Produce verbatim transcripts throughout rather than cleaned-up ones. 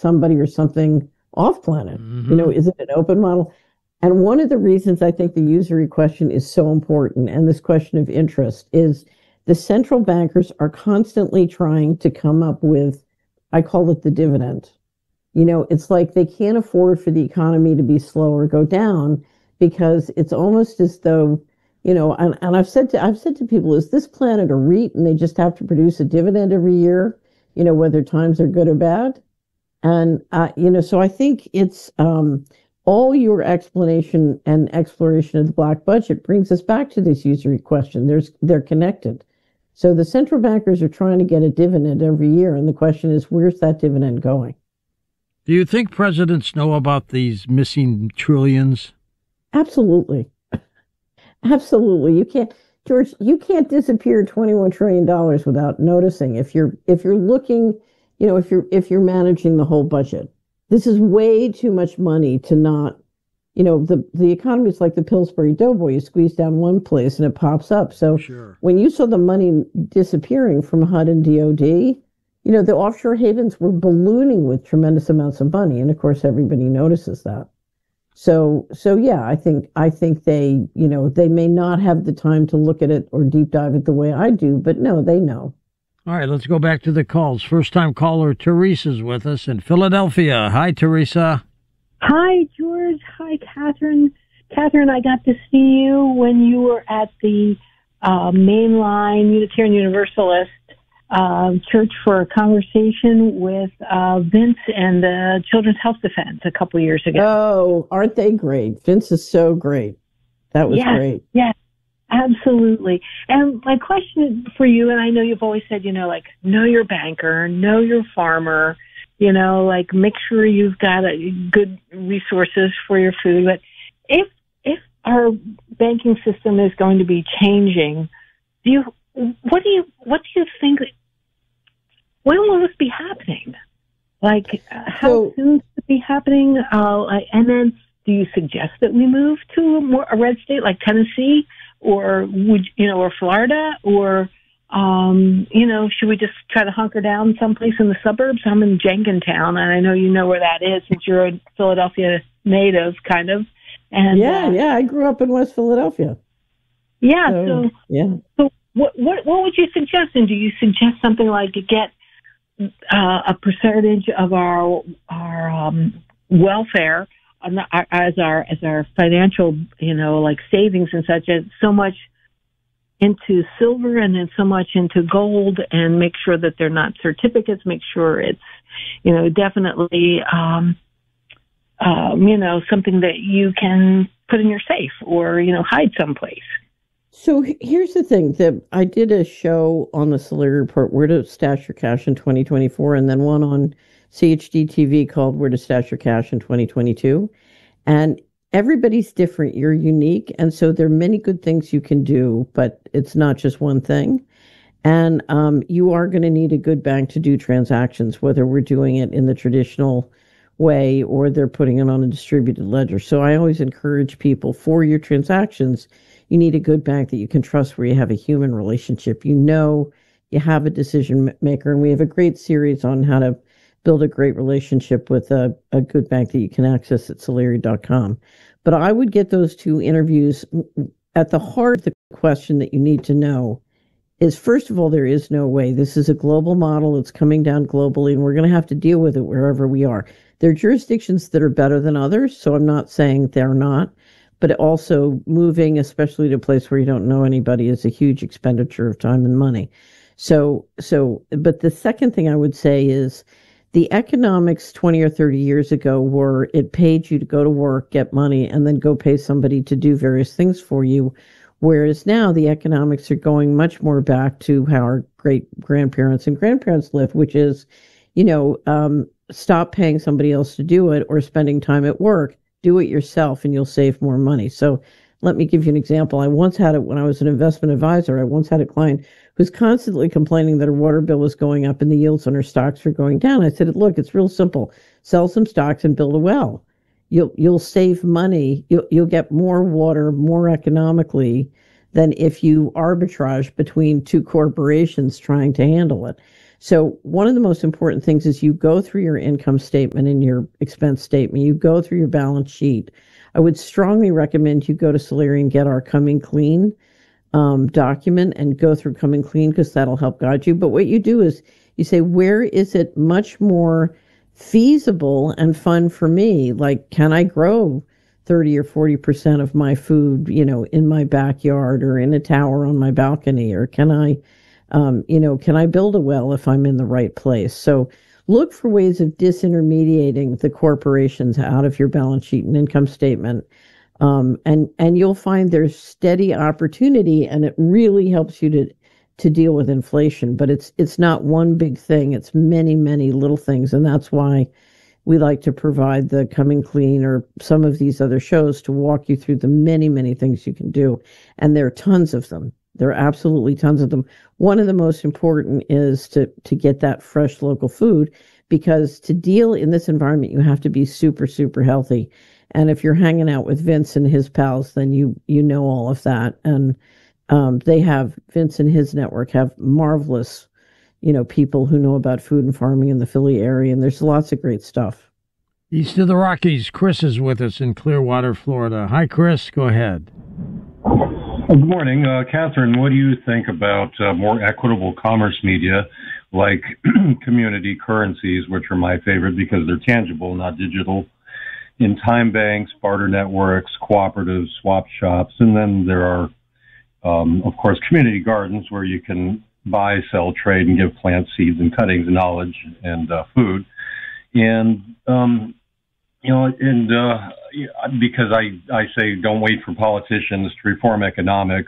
somebody or something off planet? Mm-hmm. You know, is it an open model? And one of the reasons I think the usury question is so important, and this question of interest, is the central bankers are constantly trying to come up with, I call it the dividend. You know, it's like they can't afford for the economy to be slow or go down, because it's almost as though, you know, and, and I've said to I've said to people, is this planet a REIT and they just have to produce a dividend every year, you know, whether times are good or bad? And, uh, you know, so I think it's um, all your explanation and exploration of the black budget brings us back to this usury question. There's they're connected. So the central bankers are trying to get a dividend every year. And the question is, where's that dividend going? Do you think presidents know about these missing trillions? Absolutely. Absolutely. You can't, George, you can't disappear twenty-one trillion dollars without noticing. If you're, if you're looking, you know, if you're, if you're managing the whole budget, this is way too much money to not, you know, the, the economy is like the Pillsbury Doughboy. You squeeze down one place and it pops up. So sure. When you saw the money disappearing from H U D and D O D, you know, the offshore havens were ballooning with tremendous amounts of money. And of course, everybody notices that. So, so yeah, I think, I think they, you know, they may not have the time to look at it or deep dive it the way I do, but no, they know. All right, let's go back to the calls. First time caller Teresa's with us in Philadelphia. Hi, Teresa. Hi, George. Hi, Catherine. Catherine, I got to see you when you were at the uh, mainline Unitarian Universalist uh, Church for a conversation with uh, Vince and the Children's Health Defense a couple years ago. Oh, aren't they great? Vince is so great. That was yes, great. Yes, absolutely. And my question for you, and I know you've always said, you know, like, know your banker, know your farmer, you know, like, make sure you've got a, good resources for your food. But if if our banking system is going to be changing, do you what do you what do you think? When will this be happening? Like, uh, how so, soon will it be happening? Uh, and then, do you suggest that we move to a more a red state like Tennessee, or would you know, or Florida, or Um, you know, should we just try to hunker down someplace in the suburbs? I'm in Jenkintown, and I know you know where that is since you're a Philadelphia native, kind of. And yeah, uh, yeah, I grew up in West Philadelphia. Yeah, so, so yeah. So what what what would you suggest? And do you suggest something like get uh, a percentage of our our um, welfare as our as our financial, you know, like savings and such, as so much into silver and then so much into gold, and make sure that they're not certificates, make sure it's, you know, definitely, um, um, you know, something that you can put in your safe or, you know, hide someplace. So here's the thing, that I did a show on the Solari Report, Where to Stash Your Cash in twenty twenty-four, and then one on C H D T V called Where to Stash Your Cash in twenty twenty-two. And everybody's different. You're unique. And so there are many good things you can do, but it's not just one thing. And um, you are going to need a good bank to do transactions, whether we're doing it in the traditional way or they're putting it on a distributed ledger. So I always encourage people, for your transactions, you need a good bank that you can trust, where you have a human relationship. You know, you have a decision maker. And we have a great series on how to build a great relationship with a, a good bank that you can access at solari dot com. But I would get those two interviews. At the heart of the question that you need to know is, first of all, there is no way. This is a global model. It's coming down globally, and we're going to have to deal with it wherever we are. There are jurisdictions that are better than others, so I'm not saying they're not. But also moving, especially to a place where you don't know anybody, is a huge expenditure of time and money. So, so, but the second thing I would say is, the economics twenty or thirty years ago were, it paid you to go to work, get money, and then go pay somebody to do various things for you. Whereas now the economics are going much more back to how our great grandparents and grandparents lived, which is, you know, um, stop paying somebody else to do it or spending time at work. Do it yourself and you'll save more money. So let me give you an example. I once had it when I was an investment advisor. I once had a client who's constantly complaining that her water bill was going up and the yields on her stocks were going down. I said, look, it's real simple. Sell some stocks and build a well. You'll you'll save money. You'll you'll get more water more economically than if you arbitrage between two corporations trying to handle it. So one of the most important things is you go through your income statement and your expense statement. You go through your balance sheet. I would strongly recommend you go to Solari and get our Coming Clean um, document and go through Coming Clean because that'll help guide you. But what you do is you say, where is it much more feasible and fun for me? Like, can I grow thirty or forty percent of my food, you know, in my backyard or in a tower on my balcony? Or can I, um, you know, can I build a well if I'm in the right place? So look for ways of disintermediating the corporations out of your balance sheet and income statement. Um, and, and you'll find there's steady opportunity, and it really helps you to, to deal with inflation. But it's, it's not one big thing. It's many, many little things. And that's why we like to provide the Coming Clean or some of these other shows to walk you through the many, many things you can do. And there are tons of them. There are absolutely tons of them. One of the most important is to, to get that fresh local food, because to deal in this environment, you have to be super, super healthy. And if you're hanging out with Vince and his pals, then you, you know all of that. And um, they have, Vince and his network have marvelous, you know, people who know about food and farming in the Philly area. And there's lots of great stuff. East of the Rockies, Chris is with us in Clearwater, Florida. Hi, Chris. Go ahead. Well, good morning. Uh, Catherine, what do you think about uh, more equitable commerce media like community currencies, which are my favorite because they're tangible, not digital, in time banks, barter networks, cooperatives, swap shops, and then there are, um, of course, community gardens where you can buy, sell, trade, and give plant seeds and cuttings, knowledge, and uh, food. And, um, you know, and uh, because I, I say don't wait for politicians to reform economics,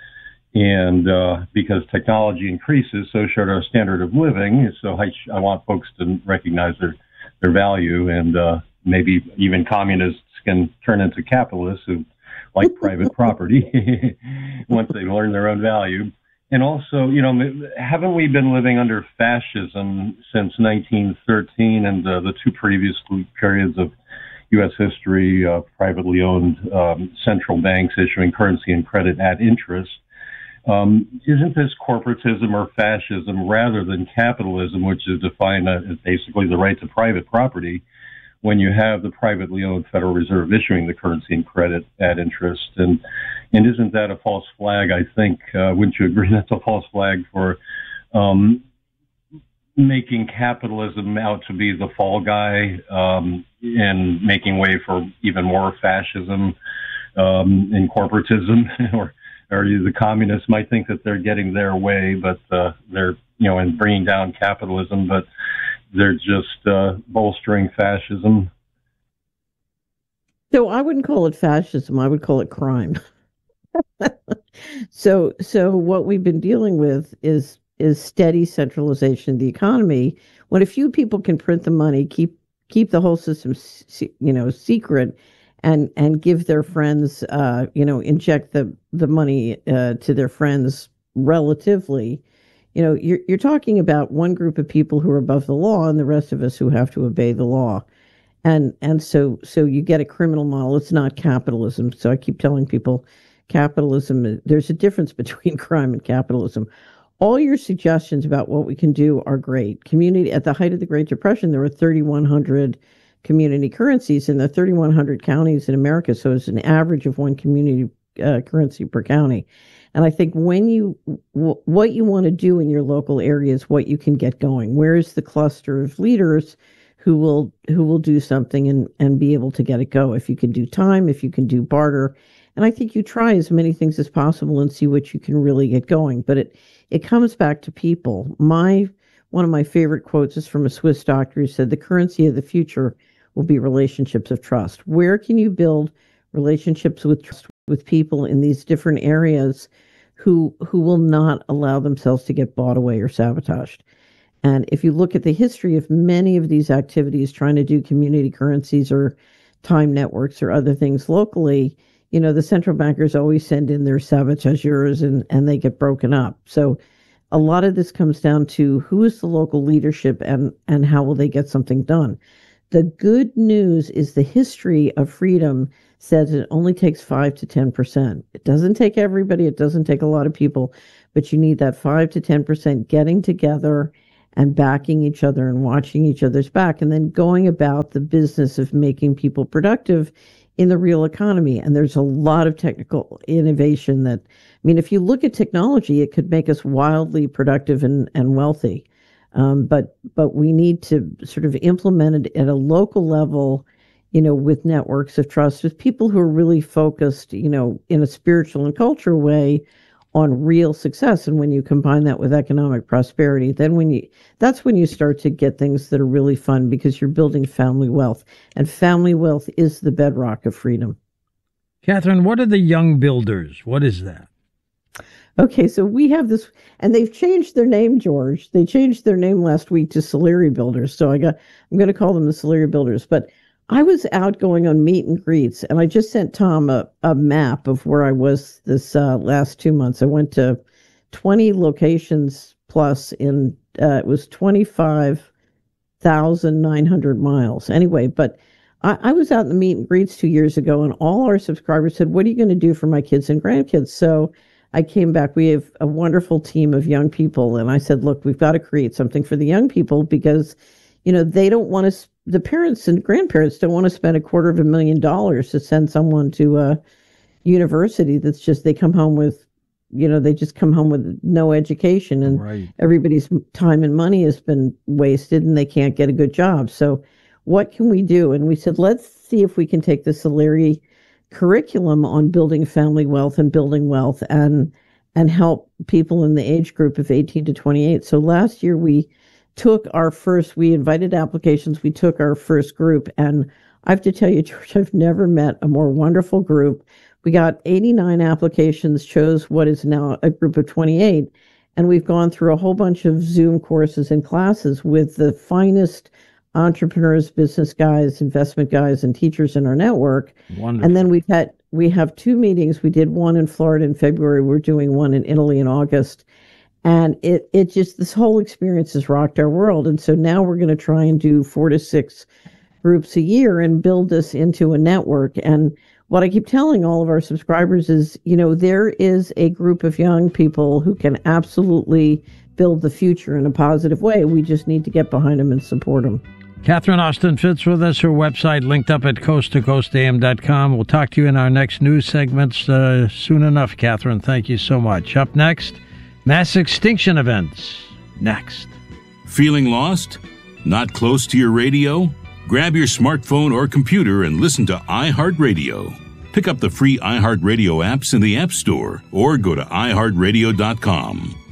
and uh, because technology increases, so should our standard of living. So I, I want folks to recognize their, their value, and uh, maybe even communists can turn into capitalists who like private property once they learn their own value. And also, you know, haven't we been living under fascism since nineteen thirteen and uh, the two previous periods of U S history, uh, privately owned um, central banks issuing currency and credit at interest? Um, isn't this corporatism or fascism rather than capitalism, which is defined as basically the right to private property, when you have the privately owned Federal Reserve issuing the currency and credit at interest? And and isn't that a false flag? I think, uh, wouldn't you agree that's a false flag for um, making capitalism out to be the fall guy um, and making way for even more fascism um, and corporatism? or or the communists might think that they're getting their way, but uh, they're, you know, and bringing down capitalism, but they're just uh, bolstering fascism. So I wouldn't call it fascism. I would call it crime. so, so what we've been dealing with is is steady centralization of the economy. When a few people can print the money, keep keep the whole system, you know, secret, and and give their friends, uh, you know, inject the the money uh, to their friends relatively. You know, you're you're talking about one group of people who are above the law and the rest of us who have to obey the law. And and so so you get a criminal model. It's not capitalism. So I keep telling people capitalism, there's a difference between crime and capitalism. All your suggestions about what we can do are great. Community, at the height of the Great Depression, there were thirty-one hundred community currencies in the thirty-one hundred counties in America. So it's an average of one community uh, currency per county. And I think when you, w- what you want to do in your local area is what you can get going. Where is the cluster of leaders who will, who will do something and, and be able to get it go? If you can do time, if you can do barter. And I think you try as many things as possible and see what you can really get going. But it, it comes back to people. My, one of my favorite quotes is from a Swiss doctor who said, the currency of the future will be relationships of trust. Where can you build relationships with trust with people in these different areas who who will not allow themselves to get bought away or sabotaged? And if you look at the history of many of these activities trying to do community currencies or time networks or other things locally, you know, the central bankers always send in their sabotageurs and, and they get broken up. So a lot of this comes down to who is the local leadership and, and how will they get something done. The good news is the history of freedom says it only takes five to ten percent. It doesn't take everybody. It doesn't take a lot of people, but you need that five to ten percent getting together and backing each other and watching each other's back, and then going about the business of making people productive in the real economy. And there's a lot of technical innovation that, I mean, if you look at technology, it could make us wildly productive and, and wealthy. Um, but but we need to sort of implement it at a local level, you know, with networks of trust, with people who are really focused, you know, in a spiritual and cultural way on real success. And when you combine that with economic prosperity, then when you, that's when you start to get things that are really fun, because you're building family wealth, and family wealth is the bedrock of freedom. Catherine, what are the Young Builders? What is that? Okay, so we have this, and they've changed their name, George. They changed their name last week to Solari Builders. So I got, I'm going to call them the Solari Builders. But I was out going on meet and greets, and I just sent Tom a, a map of where I was this uh, last two months. I went to twenty locations plus in, uh, it was twenty-five thousand nine hundred miles. Anyway, but I, I was out in the meet and greets two years ago, and all our subscribers said, what are you going to do for my kids and grandkids? So I came back. We have a wonderful team of young people. And I said, look, we've got to create something for the young people, because, you know, they don't want to, the parents and grandparents don't want to spend a quarter of a million dollars to send someone to a university that's just, they come home with, you know, they just come home with no education, and right. everybody's time and money has been wasted and they can't get a good job. So what can we do? And we said, let's see if we can take the Solari curriculum on building family wealth and building wealth and and help people in the age group of eighteen to twenty-eight. So last year we took our first, we invited applications, we took our first group, and I have to tell you, George, I've never met a more wonderful group. We got eighty-nine applications, chose what is now a group of twenty-eight, and we've gone through a whole bunch of Zoom courses and classes with the finest entrepreneurs, business guys, investment guys, and teachers in our network. Wonderful. And then we've had, we have two meetings. We did one in Florida in February. We're doing one in Italy in August. And it, it just, this whole experience has rocked our world. And so now we're going to try and do four to six groups a year and build this into a network. And what I keep telling all of our subscribers is, you know, there is a group of young people who can absolutely build the future in a positive way. We just need to get behind them and support them. Catherine Austin Fitts with us, her website linked up at coast to coast a m dot com. We'll talk to you in our next news segments uh, soon enough, Catherine. Thank you so much. Up next, mass extinction events. Next. Feeling lost? Not close to your radio? Grab your smartphone or computer and listen to iHeartRadio. Pick up the free iHeartRadio apps in the App Store or go to i heart radio dot com.